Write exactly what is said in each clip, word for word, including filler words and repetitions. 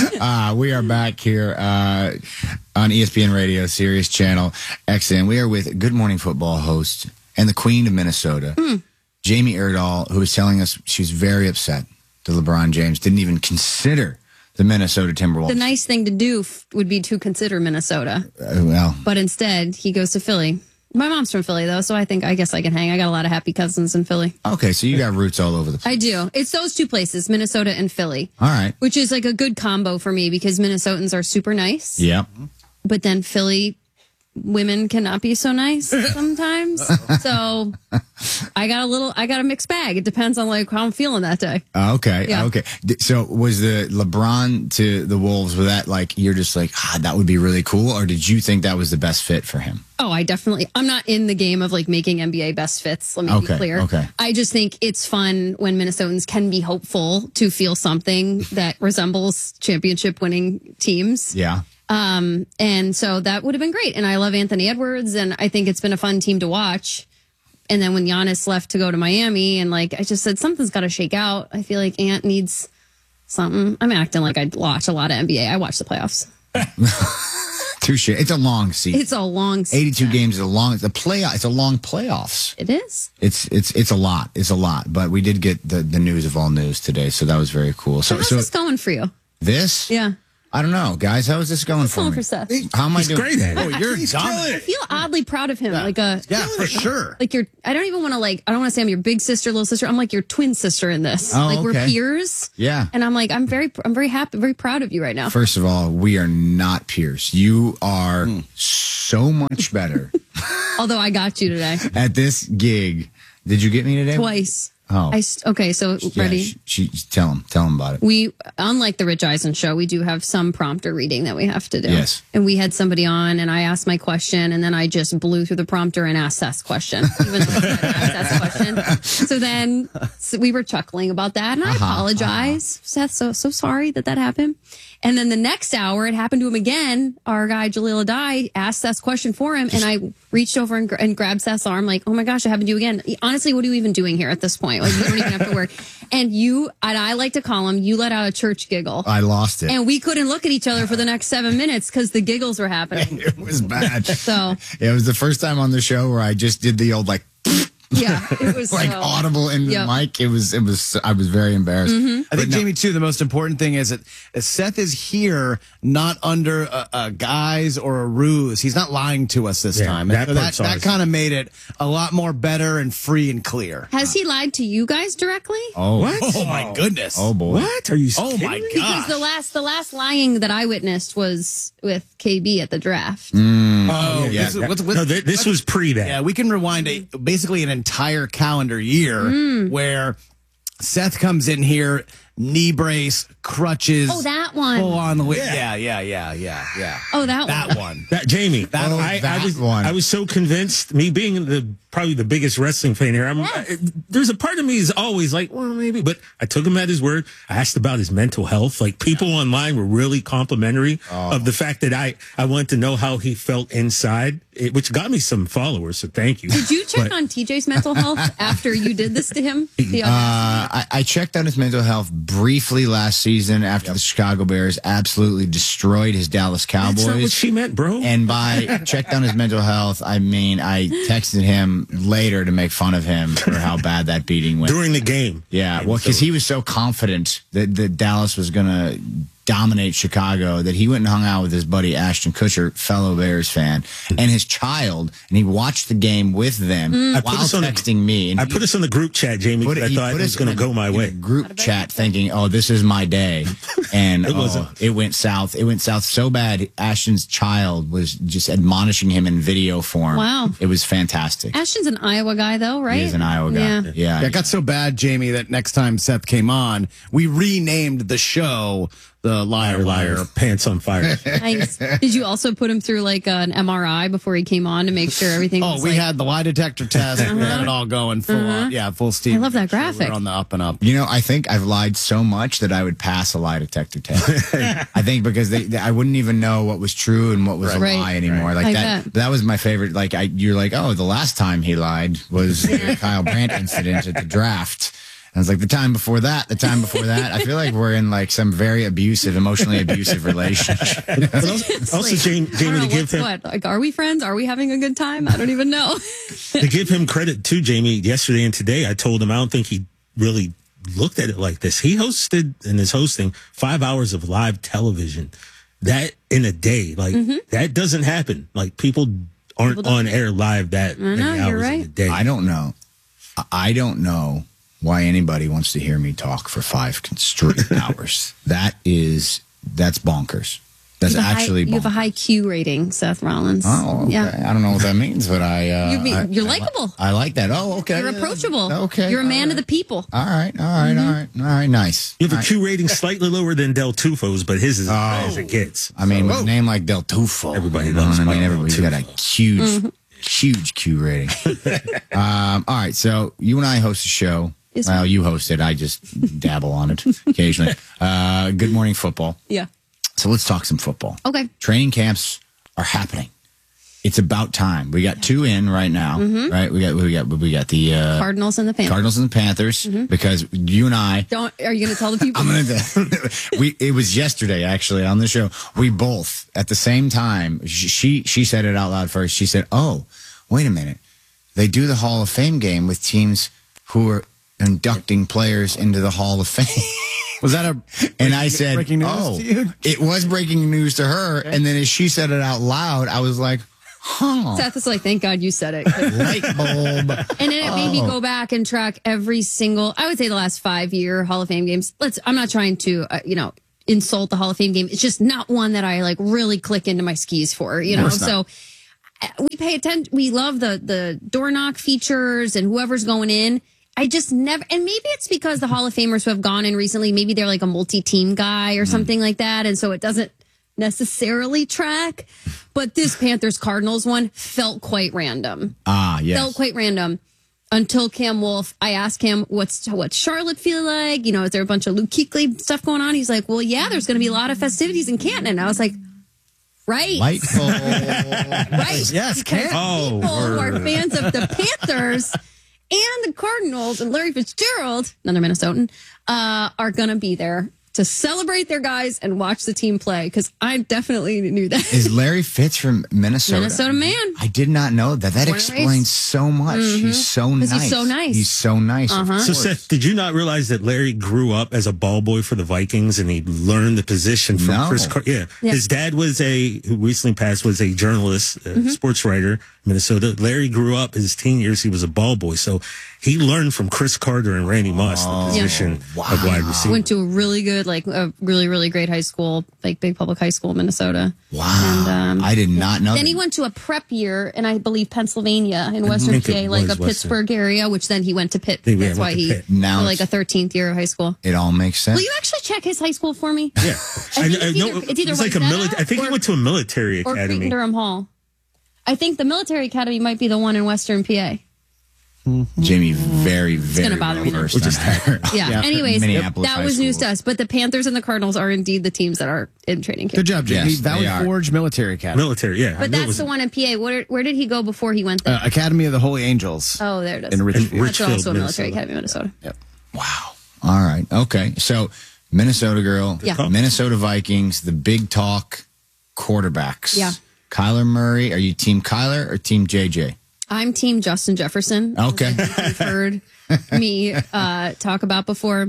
uh, we are back here uh, on E S P N Radio, Sirius Channel X M. We are with Good Morning Football host and the Queen of Minnesota, mm. Jamie Erdahl, who is telling us she's very upset that LeBron James didn't even consider the Minnesota Timberwolves. The nice thing to do f- would be to consider Minnesota. Uh, well, but instead, he goes to Philly. My mom's from Philly, though, so I think I guess I can hang. I got a lot of happy cousins in Philly. Okay, so you got roots all over the place. I do. It's those two places, Minnesota and Philly. All right. Which is like a good combo for me because Minnesotans are super nice. Yep. But then Philly women cannot be so nice sometimes. So I got a little, I got a mixed bag. It depends on like how I'm feeling that day. Okay. Yeah. Okay. So was the LeBron to the Wolves, was that like, you're just like, ah, that would be really cool? Or did you think that was the best fit for him? Oh, I definitely, I'm not in the game of like making N B A best fits. Let me okay, be clear. Okay. I just think it's fun when Minnesotans can be hopeful to feel something that resembles championship winning teams. Yeah. Um, and so that would have been great. And I love Anthony Edwards, and I think it's been a fun team to watch. And then when Giannis left to go to Miami, and like I just said, something's got to shake out. I feel like Ant needs something. I'm acting like I watch a lot of N B A. I watch the playoffs. Touche. It's a long season. It's a long season. eighty-two games is a long. It's a play. It's a long playoffs. It is. It's it's it's a lot. It's a lot. But we did get the, the news of all news today, so that was very cool. So, so how's so this going for you? This? Yeah. I don't know, guys. How is this going It's for going me? for Seth. How am I He's doing? great at it. Oh, you're He's dominant. I feel oddly proud of him. Yeah. Like a Yeah, for sure. Like you're. I don't even want to like. I don't want to say I'm your big sister, little sister. I'm like your twin sister in this. Oh, like we're okay. peers. Yeah. And I'm like I'm very. I'm very happy. Very proud of you right now. First of all, we are not peers. You are so much better Although I got you today at this gig. Did you get me today? twice. Oh. I st- okay. So Yeah, ready. she, she, tell him. Tell him about it. We, unlike the Rich Eisen show, we do have some prompter reading that we have to do. Yes. And we had somebody on, and I asked my question, and then I just blew through the prompter and asked Seth's question, even though I had asked Seth's question. So then so we were chuckling about that, and I Uh-huh, apologize, uh-huh. Seth. So so sorry that that happened. And then the next hour, it happened to him again. Our guy Jaleel Adai asked Seth's question for him, and I reached over and, and grabbed Seth's arm, like, "Oh my gosh, it happened to you again." Honestly, what are you even doing here at this point? Like, you don't even have to work. And you, and I like to call him, you let out a church giggle. I lost it. And we couldn't look at each other for the next seven minutes because the giggles were happening. It was bad. So it was the first time on the show where I just did the old like. yeah, it was like so, audible in the yep. mic. It was. It was. I was very embarrassed. Mm-hmm. I think, no. Jamie, too, the most important thing is that Seth is here not under a, a guise or a ruse. He's not lying to us this Yeah, time. that And that part's that ours. kind of made it a lot more better and free and clear. Has he lied to you guys directly? Oh, What? Oh, my goodness. oh boy. What? Are you Oh, kidding my me? Because gosh. the last the last lying that I witnessed was with K B at the draft. Mm. Oh, yeah. this, what's, what's, No, th- this was pre that. yeah, we can rewind a, basically an entire calendar year Mm. where Seth comes in here, knee brace, crutches. Oh, that one. Full on the way. Yeah. Yeah, yeah, yeah, yeah, yeah. Oh, that That one. one. That Jamie, That- oh, I, that I was one. I was so convinced. Me being the probably the biggest wrestling fan here, I'm, Yes. I, there's a part of me is always like, well, maybe, but I took him at his word. I asked about his mental health. Like people online were really complimentary Oh. of the fact that I I wanted to know how he felt inside, it, which got me some followers. So thank you. Did you check But- on T J's mental health after you did this to him? The Uh, I, I checked on his mental health briefly last season after the Chicago Bears absolutely destroyed his Dallas That's not what Cowboys. she meant, bro. And by checked on his mental health, I mean I texted him later to make fun of him for how bad that beating went. During the game. Yeah, And well, because so- he was so confident that, that Dallas was going to dominate Chicago that he went and hung out with his buddy Ashton Kutcher, fellow Bears fan, and his child, and he watched the game with them I put while us on a- texting me. And I he- put us on the group chat, Jamie, put because I he thought it put was us going to in- go my in way. a group chat thinking, oh, this is my day. And It oh, wasn't. it went south. It went south so bad. Ashton's child was just admonishing him in video form. Wow. It was fantastic. Ashton's an Iowa guy, though, right? He is an Iowa guy. Yeah. Yeah. Yeah, it got so bad, Jamie, that next time Seth came on, we renamed the show the Liar Liar, Liar. pants on fire. Nice. Did you also put him through like an M R I before he came on to make sure everything Oh, was we like, had the lie detector test. We had it all going full on. Yeah, full steam. I love that Make sure graphic. We're on the up and up. You know, I think I've lied so much that I would pass a lie detector test. I think because they, they, I wouldn't even know what was true and what was a Right. lie anymore. Like I that. bet. That was my favorite. Like I, you're like, oh, the last time he lied was the Kyle Brandt incident at the draft. I was like, the time before that, the time before that. I feel like we're in like some very abusive, emotionally abusive relationship. But also, also Jamie, I Jamie don't know to give what's him what. Like, are we friends? Are we having a good time? I don't even know. to give him credit too, Jamie. Yesterday and today, I told him I don't think he really looked at it like this. He hosted and is hosting five hours of live television. That in a day, like Mm-hmm. that doesn't happen. Like people aren't People don't- on air live that know, many you're hours right. in a day. I don't know. I don't know why anybody wants to hear me talk for five straight hours. That is, that's bonkers. That's You have a high- actually you have a bonkers. high Q rating, Seth Rollins. Oh, okay. Yeah. I don't know what that means, but I. Uh, You mean- I- you're I li- likable. I like that. Oh, okay. You're approachable. Okay. You're a all man of right. the people. All right. All right. All right. All right. Nice. You have All a right. Q rating slightly lower than Del Tufo's, but his is as high as it gets. I mean, with a name like Del Tufo, Everybody you know loves what I mean, Del everybody's got a huge, Mm-hmm. huge Q rating. um, all right, so you and I host a show. Yes, well, ma'am. you host it. I just dabble on it occasionally. Uh, Good Morning Football. Yeah. So let's talk some football. Okay. Training camps are happening. It's about time. We got two in right now, Mm-hmm. right? We got we got we got the uh, Cardinals and the Panthers. Cardinals and the Panthers because you and I. Don't. Are you going to tell the people? I'm gonna. we. It was yesterday actually on the show. We both at the same time. She she said it out loud first. She said, "Oh, wait a minute. They do the Hall of Fame game with teams who are inducting players into the Hall of Fame." Was that a And I said, breaking news "Oh, to you? it was breaking news to her." And then as she said it out loud, I was like, "Huh." Seth is like, thank God you said it. Light bulb. And then it made me Oh. go back and track every single, I would say the last five year Hall of Fame games. Let's, I'm not trying to, uh, you know, insult the Hall of Fame game. It's just not one that I like really click into my skis for, you know? So uh, we pay attention. We love the, the door knock features and whoever's going in. I just never, and maybe it's because the Hall of Famers who have gone in recently, maybe they're like a multi-team guy or something like that. And so it doesn't necessarily track. But this Panthers Cardinals one felt quite random. Ah, yes. Felt quite random until Cam Wolf. I asked him, what's what's Charlotte feel like? You know, is there a bunch of Luke Kuechly stuff going on? He's like, well, yeah, there's going to be a lot of festivities in Canton. And I was like, right, Light bulb. right. Yes, Because Canton. Oh, people who are word. fans of the Panthers and the Cardinals and Larry Fitzgerald, another Minnesotan, uh, are going to be there to celebrate their guys and watch the team play. Because I definitely knew that. Is Larry Fitz from Minnesota? Minnesota man. I did not know that. That Born and explains raised. so much. He's so 'Cause nice. he's so nice. He's so nice. of Uh-huh. So, course. Seth, did you not realize that Larry grew up as a ball boy for the Vikings and he learned the position from No. Chris Car- yeah. Yeah. His dad was a, who recently passed, was a journalist, uh, Mm-hmm. sports writer, Minnesota. Larry grew up his teen years. He was a ball boy. So he learned from Chris Carter and Randy Moss the position of wide receiver. Went to a really good, like a really, really great high school, like big public high school in Minnesota. Wow. And, um, I did not know. Then that. he went to a prep year in, I believe, Pennsylvania in Western think it P A, like was a Western. Pittsburgh area, which then he went to Pitt. Yeah, That's went why to he, Pitt. Now for like it's- a thirteenth year of high school. It all makes sense. Will you actually check his high school for me? Yeah. I think it's either- it's either it was like a Wayzata military, I think or- he went to a military Or academy. Creighton Durham Hall. I think the military academy might be the one in Western P A. Jamie, very, very gonna bother me now. well-versed on that. Yeah. Anyways, Minneapolis that high was news schools. to us. But the Panthers and the Cardinals are indeed the teams that are in training camp. Good job, Jamie. Yes, Valley they are. Forge Military Academy. Military, yeah. I But knew it that's was- the one in P A. Where, where did he go before he went there? Uh, Academy of the Holy Angels oh, there it is. in Richfield. In That's also a Richfield, military Minnesota. academy, Minnesota. Yep. Wow. All right. Okay. So Minnesota girl, Yeah. Minnesota Vikings, the big talk quarterbacks. Yeah. Kyler Murray. Are you team Kyler or team J J? I'm team Justin Jefferson. Okay. As I think you've heard me uh, talk about before.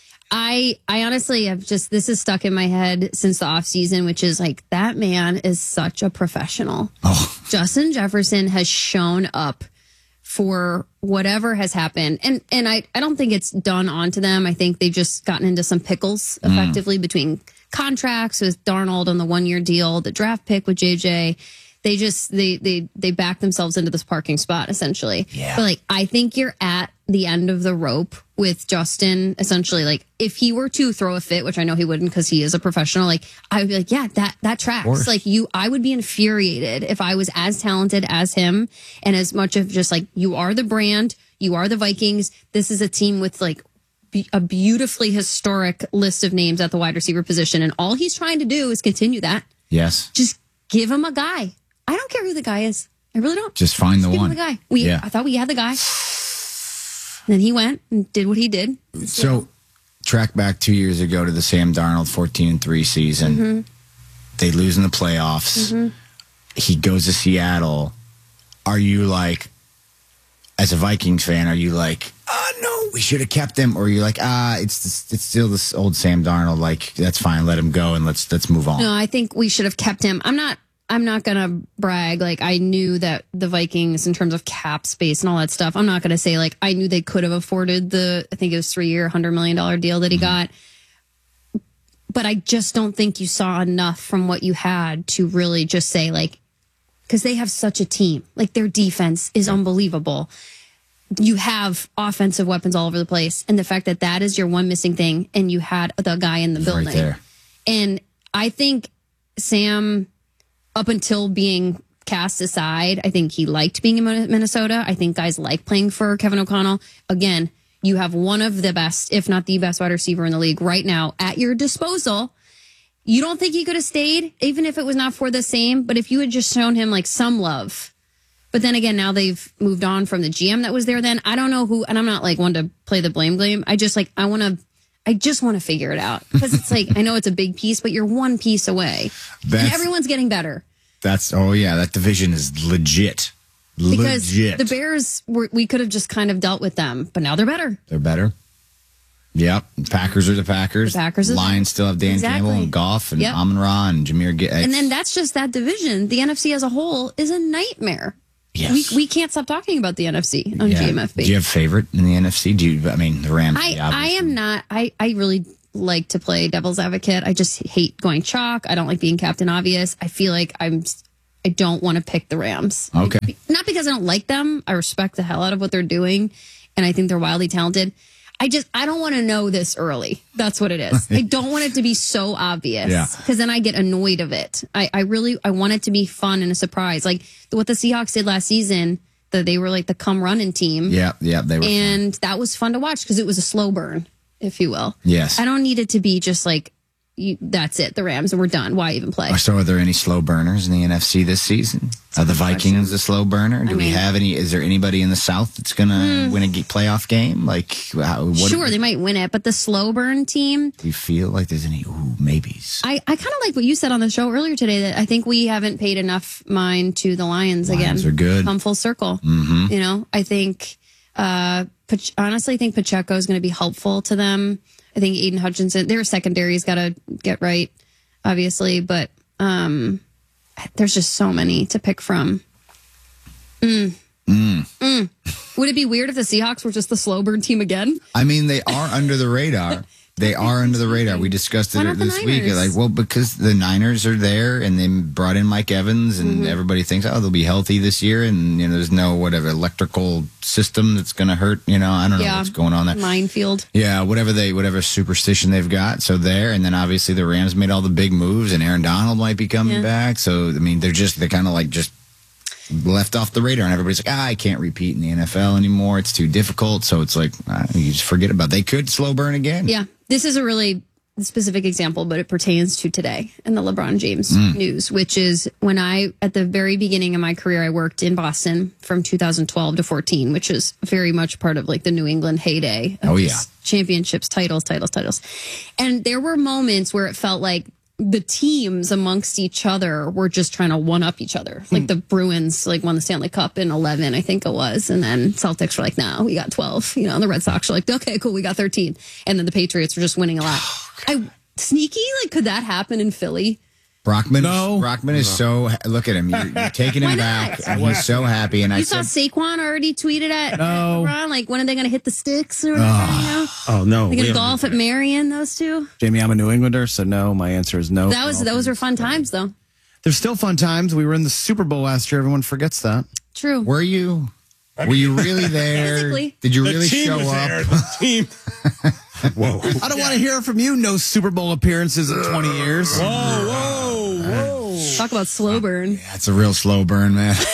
I I honestly have just, this is stuck in my head since the off season, which is like, that man is such a professional. Oh, Justin Jefferson has shown up for whatever has happened. And and I, I don't think it's done onto them. I think they've just gotten into some pickles effectively between contracts with Darnold on the one year deal, the draft pick with J J. They just they they they back themselves into this parking spot essentially. Yeah. But like, I think you're at the end of the rope with Justin. Essentially, like, if he were to throw a fit, which I know he wouldn't because he is a professional, like, I would be like, yeah, that that tracks. course. Like, you, I would be infuriated if I was as talented as him and as much of just like, you are the brand, you are the Vikings. This is a team with like be- a beautifully historic list of names at the wide receiver position, and all he's trying to do is continue that. yes. Just give him a guy. I don't care who the guy is. I really don't. Just find the Give one. him the guy. We, Yeah. I thought we had the guy. then he went and did what he did. So, track back two years ago to the Sam Darnold fourteen and three season. Mm-hmm. They lose in the playoffs. Mm-hmm. He goes to Seattle. Are you like, as a Vikings fan, are you like, oh, no, we should have kept him? Or are you like, ah, it's it's still this old Sam Darnold. Like, that's fine. Let him go and let's let's move on. No, I think we should have kept him. I'm not. I'm not going to brag. Like, I knew that the Vikings, in terms of cap space and all that stuff, I'm not going to say, like, I knew they could have afforded the, I think it was three-year, one hundred million dollars deal that he mm-hmm. got. But I just don't think you saw enough from what you had to really just say, like, because they have such a team. Like, their defense is unbelievable. You have offensive weapons all over the place. And the fact that that is your one missing thing, and you had the guy in the building. Right there. And I think Sam, up until being cast aside, I think he liked being in Minnesota. I think guys like playing for Kevin O'Connell. Again, you have one of the best, if not the best wide receiver in the league right now at your disposal. You don't think he could have stayed, even if it was not for the same, but if you had just shown him like some love. But then again, now they've moved on from the G M that was there then. I don't know who, and I'm not like one to play the blame game. I just like, I want to, I just want to figure it out, because it's like, I know it's a big piece, but you're one piece away. That's, and everyone's getting better. That's, oh yeah, that division is legit. Because legit. The Bears, were, we could have just kind of dealt with them, but now they're better. They're better. Yep. Packers are the Packers. The Packers are Lions still have Dan exactly. Campbell and Goff and yep. Amon-Ra and Jameer Gibbs. And then that's just that division. The N F C as a whole is a nightmare. Yes. We we can't stop talking about the N F C on yeah. G M F B. Do you have a favorite in the N F C? Do you, I mean, the Rams. I, I am not. I, I really like to play devil's advocate. I just hate going chalk. I don't like being Captain Obvious. I feel like I'm, I don't want to pick the Rams. Okay. Not because I don't like them. I respect the hell out of what they're doing, and I think they're wildly talented. I just, I don't want to know this early. That's what it is. I don't want it to be so obvious, because yeah. then I get annoyed of it. I, I really, I want it to be fun and a surprise. Like what the Seahawks did last season, that they were like the come running team. Yeah, yeah, they were. And fun. that was fun to watch because it was a slow burn, if you will. Yes. I don't need it to be just like, you, that's it, the Rams, and we're done. Why even play? So are there any slow burners in the N F C this season? Are the Vikings question. a slow burner? Do I we mean, have any? Is there anybody in the South that's going to mm, win a playoff game? Like, how, what sure, they might win it, but the slow burn team. Do you feel like there's any ooh, maybes? I, I kind of like what you said on the show earlier today, that I think we haven't paid enough mind to the Lions, Lions again. Lions are good. Come full circle. Mm-hmm. You know, I think, uh, honestly, I think Pacheco is going to be helpful to them. I think Aiden Hutchinson, their secondary's got to get right, obviously, but um, there's just so many to pick from. Mm. Mm. Mm. Would it be weird if the Seahawks were just the slow burn team again? I mean, they are under the radar. They are under the radar. We discussed it this week. Like, well, because the Niners are there, and they brought in Mike Evans, and mm-hmm. everybody thinks, oh, they'll be healthy this year, and you know, there's no whatever electrical system that's going to hurt. You know, I don't know yeah. what's going on there. Minefield. Yeah, whatever they, whatever superstition they've got. So there, and then obviously the Rams made all the big moves, and Aaron Donald might be coming yeah. back. So I mean, they're just they're kind of like just left off the radar, and everybody's like, ah, I can't repeat in the N F L anymore. It's too difficult. So it's like, ah, you just forget about it. They could slow burn again. Yeah. This is a really specific example, but it pertains to today in the LeBron James mm. news, which is when I, at the very beginning of my career, I worked in Boston from two thousand twelve to fourteen, which is very much part of like the New England heyday. Of oh, yeah. Championships, titles, titles, titles. And there were moments where it felt like the teams amongst each other were just trying to one up each other. Like the Bruins like won the Stanley Cup in eleven, I think it was. And then Celtics were like, no, we got twelve. You know, and the Red Sox were like, okay, cool, we got thirteen. And then the Patriots were just winning a lot. Oh, I sneaky, like, could that happen in Philly? Brockman, no. Brockman is no. so, look at him. You're, you're taking him back. And he's so happy. And you I saw said, Saquon already tweeted at no. LeBron, like, when are they going to hit the sticks or whatever, oh. you know? Oh, no. They're going to golf at Marion, those two? Jamie, I'm a New Englander, so no, my answer is no. That was Those were fun times, though. There's still fun times. We were in the Super Bowl last year. Everyone forgets that. True. Were you? Were you really there? Physically. Did you the really team show was up? There. The team. Whoa. I don't want to hear from you. No Super Bowl appearances in twenty years. Whoa, whoa, whoa. Talk about slow burn. That's a real slow burn, man.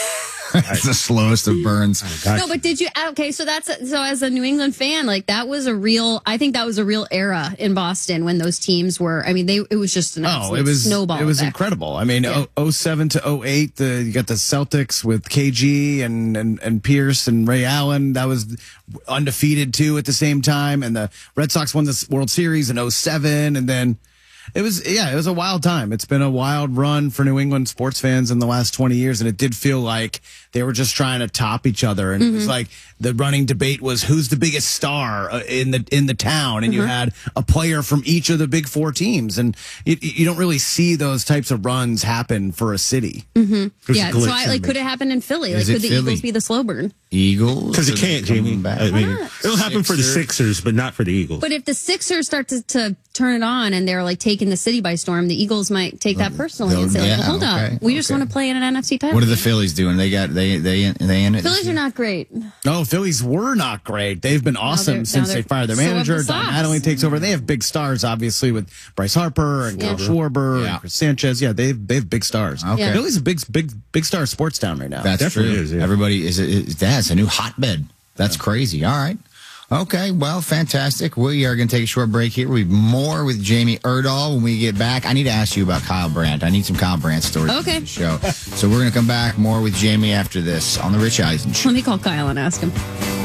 It's the slowest of burns. Oh, No, but did you? Okay, so that's so as a New England fan, like that was a real. I think that was a real era in Boston when those teams were. I mean, they it was just an Oh, absolute it was snowball. It was effect. incredible. I mean, Yeah. oh seven to oh eight, the you got the Celtics with K G and, and and Pierce and Ray Allen. That was undefeated too at the same time. And the Red Sox won the World Series in oh seven, and then. It was, yeah, it was a wild time. It's been a wild run for New England sports fans in the last twenty years. And it did feel like they were just trying to top each other. And mm-hmm. it was like the running debate was who's the biggest star in the, in the town. And mm-hmm. you had a player from each of the big four teams. And you, you don't really see those types of runs happen for a city. Mm-hmm. Yeah. So I, like, could it happen in Philly? Like, Is it could the Philly? Eagles be the slow burn? Eagles? Because it can't, Jamie. Back. I mean, not? it'll happen for the Sixers, but not for the Eagles. But if the Sixers start to, to turn it on and they're like taking the city by storm, the Eagles might take that personally and say, like, Yeah, well, hold okay, up, we just okay. want to play in an N F C title. What are the Phillies doing? They got they they they in it. Phillies are not great. No, Phillies were not great. They've been awesome they're- since now they they're fired their so have manager. the Don Sox. Mattingly takes over. They have big stars, obviously, with Bryce Harper and Kyle Schwarber Yeah. and Chris Sanchez. Yeah, they've they have big stars. Okay. Yeah. Philly's a big big big star sports town right now. That's Definitely true. is, yeah. Everybody is, is that's a new hotbed. That's crazy. All right. Okay, well, fantastic. We are going to take a short break here. We've more with Jamie Erdahl when we get back. I need to ask you about Kyle Brandt. I need some Kyle Brandt stories Okay. on the show. So we're going to come back more with Jamie after this on the Rich Eisen Show. Let me call Kyle and ask him.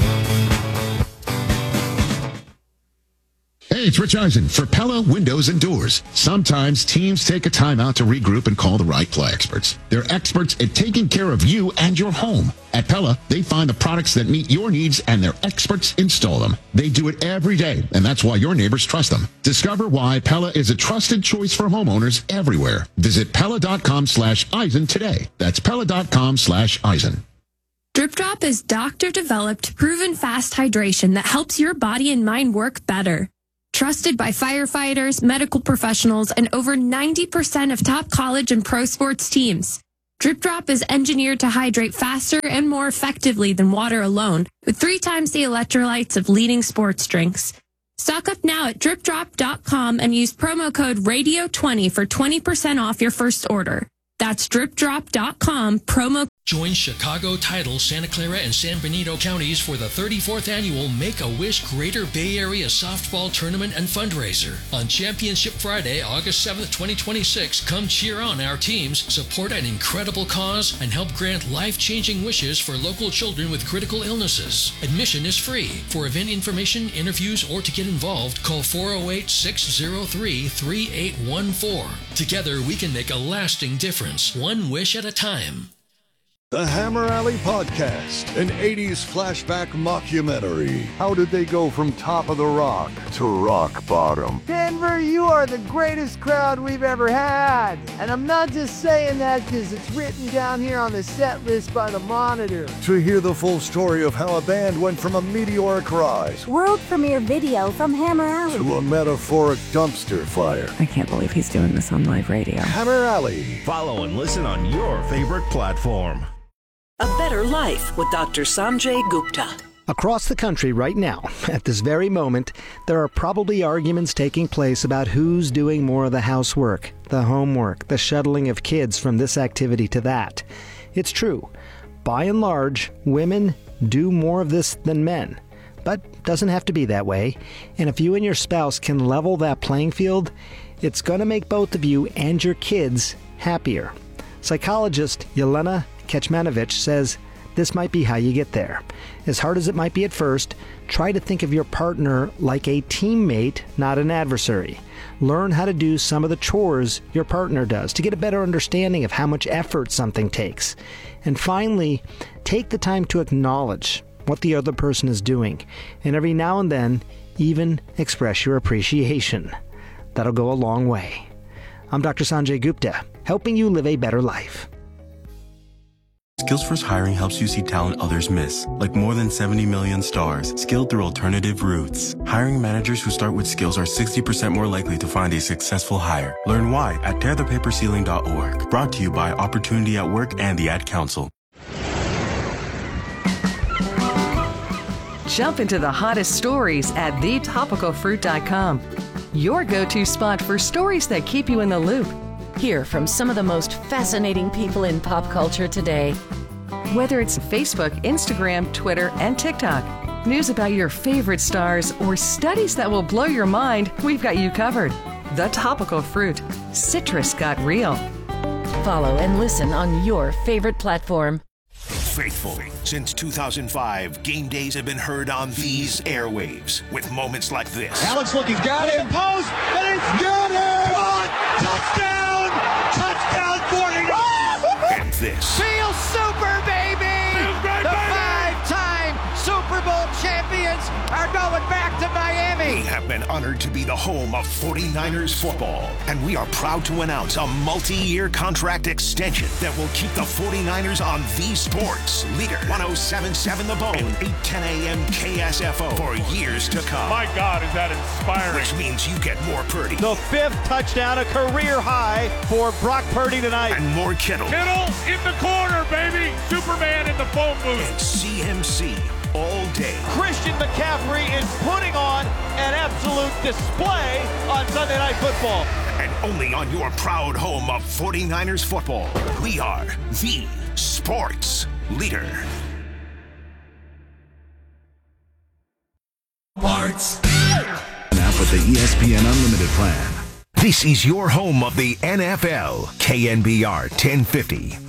Hey, it's Rich Eisen for Pella Windows and Doors. Sometimes teams take a time out to regroup and call the right play experts. They're experts at taking care of you and your home. At Pella, they find the products that meet your needs and their experts install them. They do it every day, and that's why your neighbors trust them. Discover why Pella is a trusted choice for homeowners everywhere. Visit Pella.com slash Eisen today. That's Pella.com slash Eisen. Drip Drop is doctor-developed, proven fast hydration that helps your body and mind work better. Trusted by firefighters, medical professionals, and over ninety percent of top college and pro sports teams. Drip Drop is engineered to hydrate faster and more effectively than water alone, with three times the electrolytes of leading sports drinks. Stock up now at drip drop dot com and use promo code radio twenty for twenty percent off your first order. That's drip drop dot com, promo. Join Chicago, Tidal, Santa Clara, and San Benito counties for the thirty-fourth annual Make-A-Wish Greater Bay Area Softball Tournament and Fundraiser. On Championship Friday, August seventh, twenty twenty-six, come cheer on our teams, support an incredible cause, and help grant life-changing wishes for local children with critical illnesses. Admission is free. For event information, interviews, or to get involved, call four oh eight, six oh three, three eight one four. Together, we can make a lasting difference, one wish at a time. The Hammer Alley Podcast, an eighties flashback mockumentary. How did they go from top of the rock to rock bottom? Denver, you are the greatest crowd we've ever had. And I'm not just saying that because it's written down here on the set list by the Monitor. To hear the full story of how a band went from a meteoric rise World premiere video from Hammer Alley. to a metaphoric dumpster fire. I can't believe he's doing this on live radio. Hammer Alley. Follow and listen on your favorite platform. A Better Life with Doctor Sanjay Gupta. Across the country right now, at this very moment, there are probably arguments taking place about who's doing more of the housework, the homework, the shuttling of kids from this activity to that. It's true. By and large, women do more of this than men. But doesn't have to be that way. And if you and your spouse can level that playing field, it's going to make both of you and your kids happier. Psychologist Yelena Kecmanovic says this might be how you get there. As hard as it might be at first, try to think of your partner like a teammate, not an adversary. Learn how to do some of the chores your partner does to get a better understanding of how much effort something takes. And finally, take the time to acknowledge what the other person is doing, and every now and then, even express your appreciation. That'll go a long way. I'm Doctor Sanjay Gupta, helping you live a better life. Skills First Hiring helps you see talent others miss, like more than seventy million stars, skilled through alternative routes. Hiring managers who start with skills are sixty percent more likely to find a successful hire. Learn why at tear the paper ceiling dot org. Brought to you by Opportunity at Work and the Ad Council. Jump into the hottest stories at the topical fruit dot com. Your go-to spot for stories that keep you in the loop. Hear from some of the most fascinating people in pop culture today. Whether it's Facebook, Instagram, Twitter, and TikTok, news about your favorite stars, or studies that will blow your mind, we've got you covered. The Topical Fruit. Citrus got real. Follow and listen on your favorite platform. Faithful. Since two thousand five, game days have been heard on these airwaves with moments like this. Alex looking, got it. Post, and it's got it. Touchdown! Touchdown, forty-nine! And this. Feel super, baby! The five-time Super Bowl champions are going back to Miami. We have been honored to be the home of forty-niners football, and we are proud to announce a multi-year contract extension that will keep the forty-niners on the Sports Leader one oh seven point seven The Bone and eight ten a.m. K S F O for years to come. My God, is that inspiring? Which means you get more Purdy. The fifth touchdown, a career high for Brock Purdy tonight. And more Kittle. Kittle in the corner, baby. Superman in the phone booth. And C M C all day. Christian McCaffrey is putting on an absolute display on Sunday Night Football. And only on your proud home of forty-niners football, we are the Sports Leader. Parts. Now for the E S P N Unlimited plan. This is your home of the N F L, K N B R ten fifty.